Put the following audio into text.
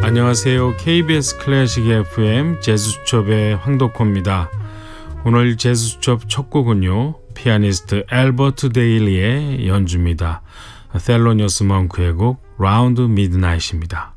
안녕하세요. KBS 클래식 FM 재즈수첩의 황덕호입니다. 오늘 재즈수첩 첫 곡은요, 피아니스트 앨버트 데일리의 연주입니다. 셀로니어스 멍크의 곡 라운드 미드나잇입니다.